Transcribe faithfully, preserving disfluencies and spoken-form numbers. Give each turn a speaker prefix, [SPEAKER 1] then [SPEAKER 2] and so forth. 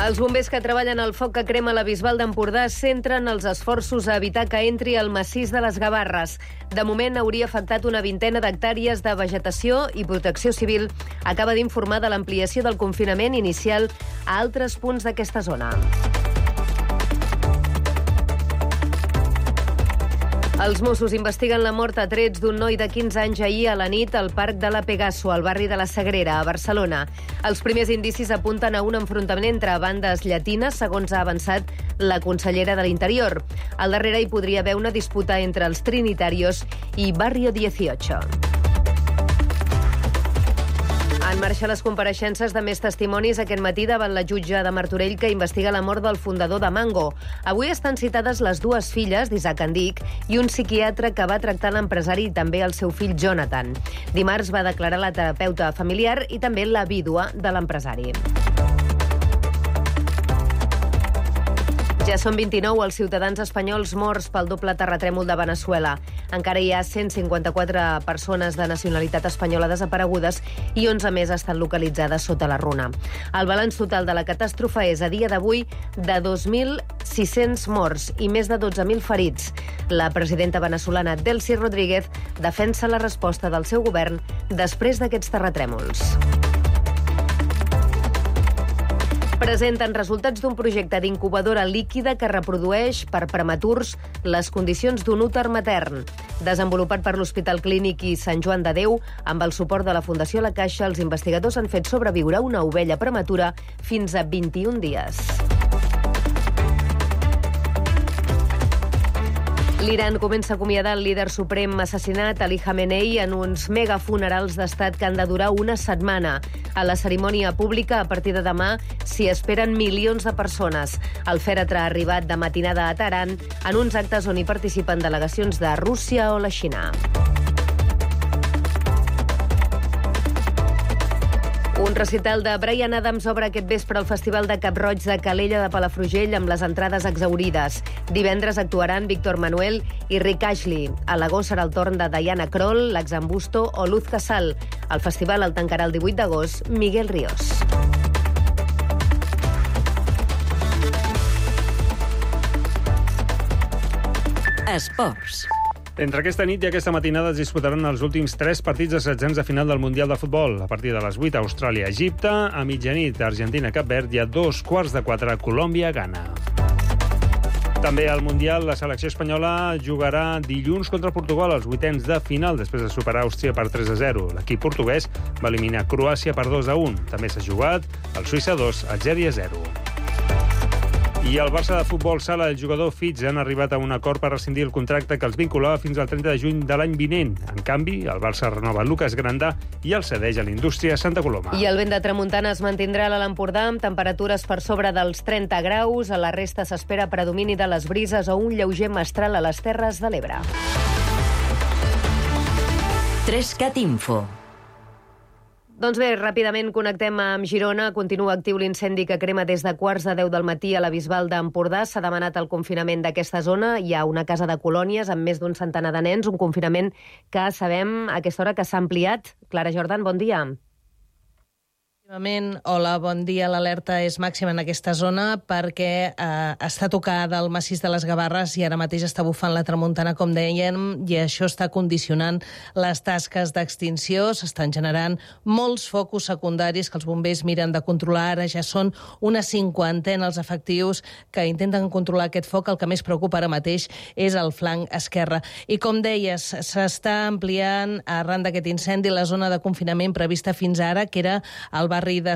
[SPEAKER 1] Els bombers que treballen al foc que crema la Bisbal d'Empordà centren els esforços a evitar que entri al massís de les Gavarres. De moment hauria afectat una vintena d'hectàrees de vegetació i Protecció Civil acaba d'informar de l'ampliació del confinament inicial a altres punts d'aquesta zona. Els Mossos investiguen la mort a trets d'un noi de quinze anys ahir a la nit al Parc de la Pegaso, al barri de la Sagrera, a Barcelona. Els primers indicis apunten a un enfrontament entre bandes llatines, segons ha avançat la consellera de l'Interior. Al darrere hi podria haver una disputa entre els Trinitarios i Barrio dieciocho. En marxa les compareixences de més testimonis aquest matí davant la jutge de Martorell que investiga la mort del fundador de Mango. Avui estan citades les dues filles d'Isaac Andic i un psiquiatre que va tractar l'empresari i també el seu fill Jonathan. Dimarts va declarar la terapeuta familiar i també la vídua de l'empresari. Ja són vint-i-nou els ciutadans espanyols morts pel doble terratrèmol de Veneçuela. Encara hi ha cent cinquanta-quatre persones de nacionalitat espanyola desaparegudes i onze més estan localitzades sota la runa. El balanç total de la catàstrofe és, a dia d'avui, de dos mil sis-cents morts i més de dotze mil ferits. La presidenta veneçolana Delcy Rodríguez defensa la resposta del seu govern després d'aquests terratrèmols. Presenten resultats d'un projecte d'incubadora líquida que reprodueix per prematurs les condicions d'un úter matern. Desenvolupat per l'Hospital Clínic i Sant Joan de Déu, amb el suport de la Fundació La Caixa, els investigadors han fet sobreviure una ovella prematura fins a vint-i-un dies. L'Iran comença a acomiadar el líder suprem assassinat, Ali Khamenei, en uns megafunerals d'estat que han de durar una setmana. A la cerimònia pública, a partir de demà, s'hi esperen milions de persones. El fèretre ha arribat de matinada a Teheran en uns actes on hi participen delegacions de Rússia o la Xina. Un recital de Bryan Adams obre aquest vespre al Festival de Cap-roig de Calella de Palafrugell amb les entrades exhaurides. Divendres actuaran Víctor Manuel i Rick Ashley. A l'agost serà el torn de Diana Kroll, Laxambusto o Luz Casal. El festival el tancarà el divuit d'agost Miguel Ríos.
[SPEAKER 2] Esports.
[SPEAKER 3] Entre aquesta nit i aquesta matinada es disputaran els últims tres partits de setzents de final del Mundial de Futbol. A partir de les vuit, Austràlia-Egipte, a mitjanit, Argentina-Cap Verd i a dos quarts de quatre, Colòmbia-Ghana. També al Mundial, la selecció espanyola jugarà dilluns contra Portugal als vuitens de final, després de superar Àustria per tres a zero. L'equip portuguès va eliminar Croàcia per dos a un. També s'ha jugat el Suïssa dos, Algèria zero. I el Barça de futbol sala i el jugador Fitz han arribat a un acord per rescindir el contracte que els vinculava fins al trenta de juny de l'any vinent. En canvi, el Barça renova Lucas Granda i el cedeix a l'Indústria Santa Coloma.
[SPEAKER 1] I el vent de tramuntana es mantindrà a l'Empordà amb temperatures per sobre dels trenta graus. A la resta s'espera predomini de les brises o un lleuger mestral a les Terres de l'Ebre.
[SPEAKER 2] Trescat Info.
[SPEAKER 1] Doncs bé, ràpidament connectem amb Girona. Continua actiu l'incendi que crema des de quarts de deu del matí a la Bisbal d'Empordà. S'ha demanat el confinament d'aquesta zona. Hi ha una casa de colònies amb més d'un centenar de nens, un confinament que sabem a aquesta hora que s'ha ampliat. Clara Jordan, bon dia.
[SPEAKER 4] Hola, bon dia. L'alerta és màxima en aquesta zona perquè eh, està tocada el massís de les Gavarres i ara mateix està bufant la tramuntana, com dèiem, i això està condicionant les tasques d'extinció. S'estan generant molts focus secundaris que els bombers miren de controlar. Ara ja són una cinquantena els efectius que intenten controlar aquest foc. El que més preocupa ara mateix és el flanc esquerre. I com deies, s'està ampliant arran d'aquest incendi la zona de confinament prevista fins ara, que era el barri de